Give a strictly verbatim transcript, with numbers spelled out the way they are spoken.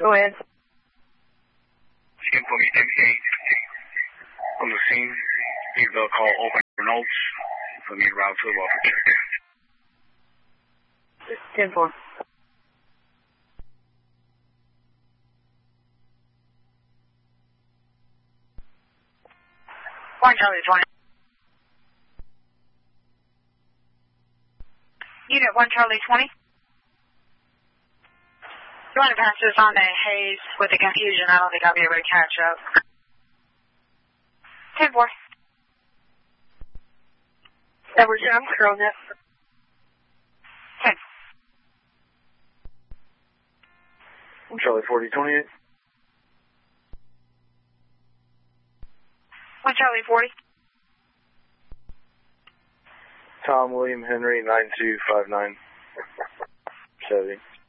Go ahead. ten four, meet M eight. On the scene, please uh, call open for notes for me to route to the welfare check. ten four. one Charlie twenty. Unit one Charlie twenty. You want to pass this on to Hayes with the confusion? I don't think I'll be able to catch up. ten four. Edward John, clear on that. ten. one Charlie forty twenty-eight. one Charlie forty. Tom William Henry nine two five nine. Chevy.